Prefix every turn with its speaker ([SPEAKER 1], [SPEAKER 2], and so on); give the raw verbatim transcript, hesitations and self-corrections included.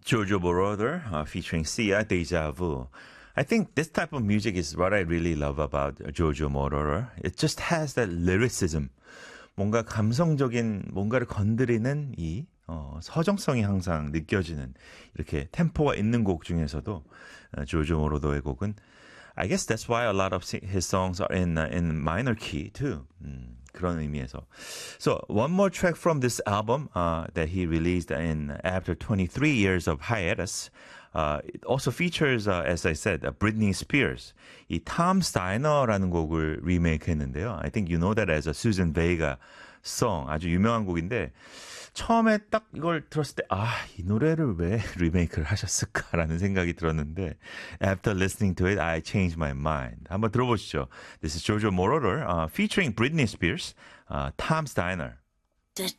[SPEAKER 1] Jojo Moroder uh, featuring Sia, Deja Vu. I think this type of music is what I really love about Jojo Moroder. It just has that lyricism. 뭔가 감성적인 뭔가를 건드리는 이 어, 서정성이 항상 느껴지는 이렇게 템포가 있는 곡 중에서도 어, 조조 모로더의 곡은 I guess that's why a lot of his songs are in uh, in minor key too. 음, 그런 의미에서. So one more track from this album uh, that he released in after twenty-three years of hiatus. Uh, it also features, uh, as I said, uh, Britney Spears. 이 Tom's Diner라는 곡을 리메이크했는데요. I think you know that as a Susan Vega song. 아주 유명한 곡인데 처음에 딱 이걸 들었을 때 아, 이 노래를 왜 리메이크를 하셨을까라는 생각이 들었는데 After listening to it, I changed my mind. 한번 들어보시죠. This is Jojo Moroder uh, featuring Britney Spears, uh, Tom's Diner.